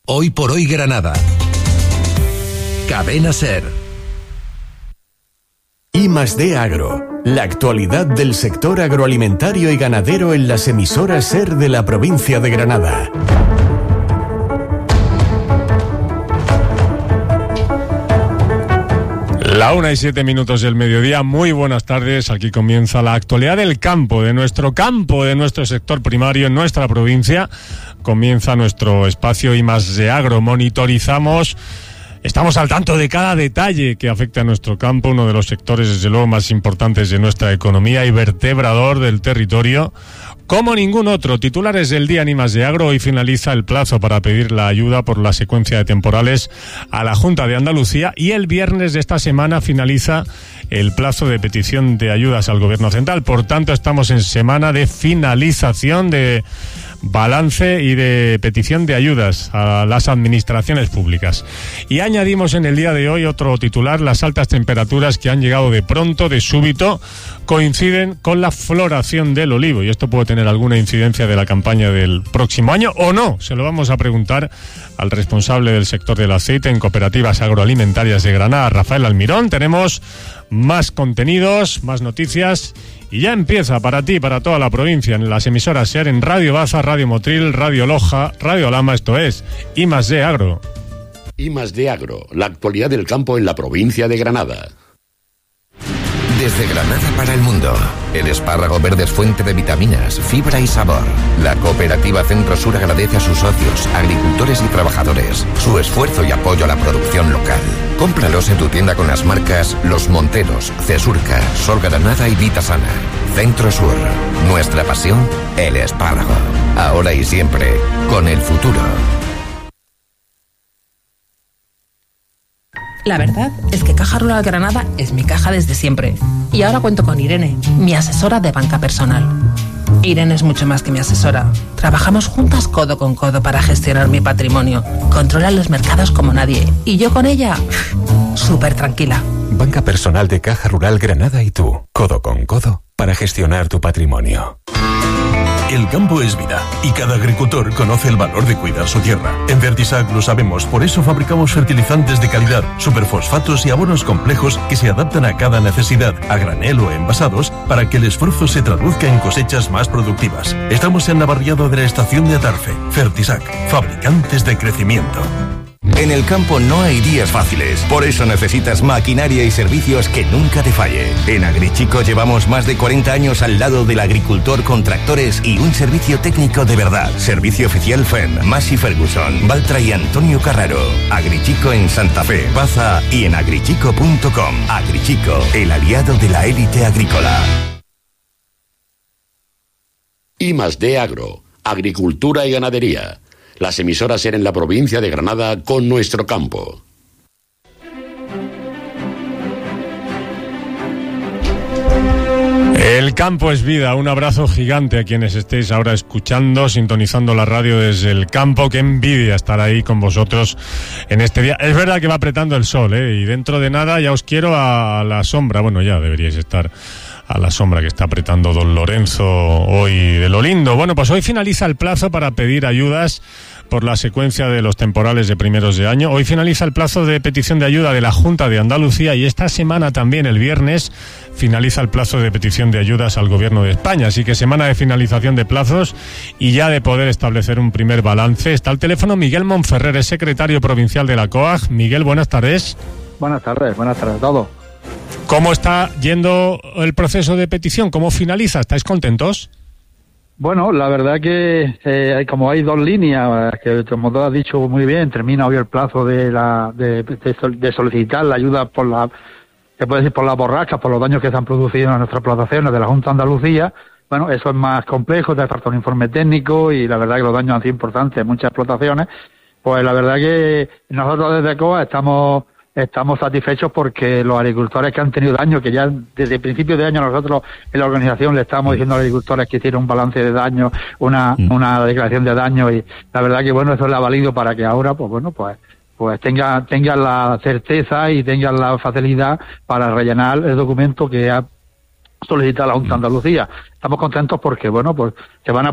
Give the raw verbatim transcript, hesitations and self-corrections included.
Hoy por hoy Granada. Cadena SER. I más D Agro. La actualidad del sector agroalimentario y ganadero en las emisoras SER de la provincia de Granada. La una y siete minutos del mediodía, muy buenas tardes. Aquí comienza la actualidad del campo, de nuestro campo, de nuestro sector primario en nuestra provincia. Comienza nuestro espacio I más D Agro. Monitorizamos, estamos al tanto de cada detalle que afecta a nuestro campo, uno de los sectores desde luego más importantes de nuestra economía y vertebrador del territorio. Como ningún otro, titulares del día en I más D Agro. Hoy finaliza el plazo para pedir la ayuda por la secuencia de temporales a la Junta de Andalucía y el viernes de esta semana finaliza el plazo de petición de ayudas al Gobierno Central. Por tanto, estamos en semana de finalización de balance y de petición de ayudas a las administraciones públicas. Y añadimos en el día de hoy otro titular: las altas temperaturas que han llegado de pronto, de súbito, coinciden con la floración del olivo, y esto puede tener alguna incidencia de la campaña del próximo año o no. Se lo vamos a preguntar al responsable del sector del aceite en Cooperativas Agroalimentarias de Granada, Rafael Almirón. Tenemos más contenidos, más noticias, y ya empieza para ti, para toda la provincia, en las emisoras SER, en Radio Baza, Radio Motril, Radio Loja, Radio Lama. Esto es I más D Agro. I más D Agro, la actualidad del campo en la provincia de Granada. Desde Granada para el mundo, el espárrago verde es fuente de vitaminas, fibra y sabor. La Cooperativa Centro Sur agradece a sus socios, agricultores y trabajadores su esfuerzo y apoyo a la producción local. Cómpralos en tu tienda con las marcas Los Monteros, Cesurca, Sol Granada y Vitasana. Centro Sur, nuestra pasión, el espárrago. Ahora y siempre, con el futuro. La verdad es que Caja Rural Granada es mi caja desde siempre. Y ahora cuento con Irene, mi asesora de banca personal. Irene es mucho más que mi asesora. Trabajamos juntas codo con codo para gestionar mi patrimonio. Controla los mercados como nadie. Y yo con ella, súper tranquila. Banca personal de Caja Rural Granada y tú, codo con codo, para gestionar tu patrimonio. El campo es vida y cada agricultor conoce el valor de cuidar su tierra. En Fertisac lo sabemos, por eso fabricamos fertilizantes de calidad, superfosfatos y abonos complejos que se adaptan a cada necesidad, a granel o envasados, para que el esfuerzo se traduzca en cosechas más productivas. Estamos en la barriada de la estación de Atarfe. Fertisac, fabricantes de crecimiento. En el campo no hay días fáciles, por eso necesitas maquinaria y servicios que nunca te falle. En Agrichico llevamos más de cuarenta años al lado del agricultor con tractores y un servicio técnico de verdad. Servicio oficial F E M, Massey Ferguson, Baltra y Antonio Carraro. Agrichico en Santa Fe, Baza y en agrichico punto com. Agrichico, el aliado de la élite agrícola. I más D Agro, agricultura y ganadería. Las emisoras SER en la provincia de Granada con nuestro campo. El campo es vida. Un abrazo gigante a quienes estéis ahora escuchando, sintonizando la radio desde el campo. Qué envidia estar ahí con vosotros en este día. Es verdad que va apretando el sol, ¿eh? Y dentro de nada ya os quiero a la sombra. Bueno, ya deberíais estar a la sombra que está apretando don Lorenzo hoy de lo lindo. Bueno, pues hoy finaliza el plazo para pedir ayudas por la secuencia de los temporales de primeros de año. Hoy finaliza el plazo de petición de ayuda de la Junta de Andalucía y esta semana también, el viernes, finaliza el plazo de petición de ayudas al Gobierno de España. Así que semana de finalización de plazos y ya de poder establecer un primer balance. Está al teléfono Miguel Monferrer, es secretario provincial de la COAG. Miguel, buenas tardes. Buenas tardes, buenas tardes a todos. ¿Cómo está yendo el proceso de petición? ¿Cómo finaliza? ¿Estáis contentos? Bueno, la verdad que eh, como hay dos líneas, que como tú has dicho muy bien, termina hoy el plazo de la de, de, de solicitar la ayuda por la, se puede decir por las borrascas, por los daños que se han producido en nuestras plantaciones de la Junta de Andalucía. Bueno, eso es más complejo, te falta un informe técnico y la verdad que los daños han sido importantes en muchas explotaciones. Pues la verdad que nosotros desde COA estamos Estamos satisfechos porque los agricultores que han tenido daño, que ya desde el principio de año nosotros en la organización le estamos diciendo a los agricultores que hicieran un balance de daño, una mm. una declaración de daño, y la verdad que bueno, eso le ha valido para que ahora pues bueno pues pues tengan tengan la certeza y tengan la facilidad para rellenar el documento que ha solicitado la Junta de Andalucía. Estamos contentos porque bueno pues se van a